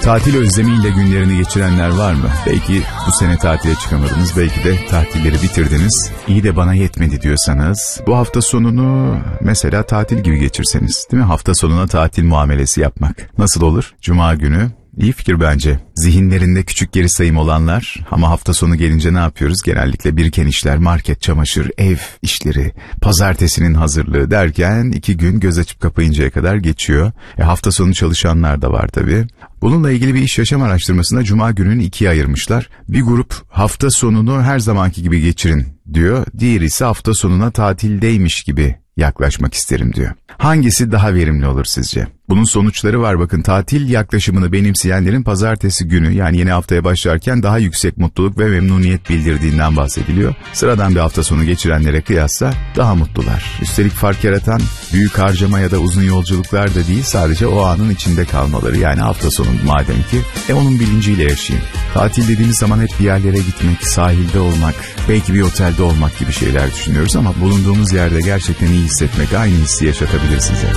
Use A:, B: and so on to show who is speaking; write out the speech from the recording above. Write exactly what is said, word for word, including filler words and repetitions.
A: Tatil özlemiyle günlerini geçirenler var mı? Belki bu sene tatile çıkamadınız, belki de tatilleri bitirdiniz. İyi de bana yetmedi diyorsanız, bu hafta sonunu mesela tatil gibi geçirseniz, değil mi? Hafta sonuna tatil muamelesi yapmak. Nasıl olur? Cuma günü. İyi fikir bence. Zihinlerinde küçük geri sayım olanlar, ama hafta sonu gelince ne yapıyoruz? Genellikle biriken işler, market, çamaşır, ev işleri, pazartesinin hazırlığı derken iki gün göz açıp kapayıncaya kadar geçiyor. E hafta sonu çalışanlar da var tabii. Bununla ilgili bir iş yaşam araştırmasında Cuma gününü ikiye ayırmışlar. Bir grup hafta sonunu her zamanki gibi geçirin diyor. Diğeri ise hafta sonuna tatildeymiş gibi yaklaşmak isterim diyor. Hangisi daha verimli olur sizce? Bunun sonuçları var bakın. Tatil yaklaşımını benimseyenlerin pazartesi günü, yani yeni haftaya başlarken daha yüksek mutluluk ve memnuniyet bildirdiğinden bahsediliyor. Sıradan bir hafta sonu geçirenlere kıyasla daha mutlular. Üstelik fark yaratan büyük harcama ya da uzun yolculuklar da değil, sadece o anın içinde kalmaları. Yani hafta sonu madem ki, e onun bilinciyle yaşayın. Tatil dediğimiz zaman hep bir yerlere gitmek, sahilde olmak, belki bir otelde olmak gibi şeyler düşünüyoruz ama bulunduğumuz yerde gerçekten iyi hissetmek, aynı hissi yaşatabilir size.